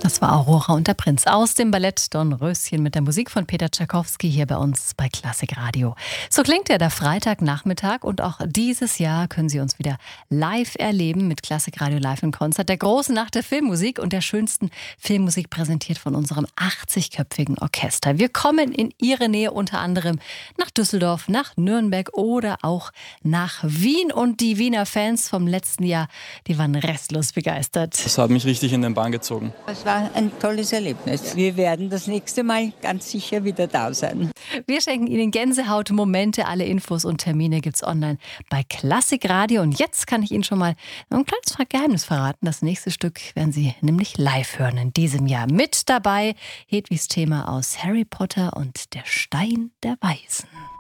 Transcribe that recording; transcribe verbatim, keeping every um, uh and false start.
Das war Aurora und der Prinz aus dem Ballett Dornröschen mit der Musik von Peter Tschaikowski hier bei uns bei Klassik Radio. So klingt ja der Freitagnachmittag und auch dieses Jahr können Sie uns wieder live erleben mit Klassik Radio Live in Konzert, der großen Nacht der Filmmusik und der schönsten Filmmusik präsentiert von unserem achtzigköpfigen Orchester. Wir kommen in Ihre Nähe unter anderem nach Düsseldorf, nach Nürnberg oder auch nach Wien und die Wiener Fans vom letzten Jahr, die waren restlos begeistert. Das hat mich richtig in den Bann gezogen. Es war ein tolles Erlebnis. Wir werden das nächste Mal ganz sicher wieder da sein. Wir schenken Ihnen Gänsehautmomente. Alle Infos und Termine gibt's online bei Klassik Radio. Und jetzt kann ich Ihnen schon mal ein kleines Geheimnis verraten. Das nächste Stück werden Sie nämlich live hören in diesem Jahr. Mit dabei Hedwigs Thema aus Harry Potter und der Stein der Weisen.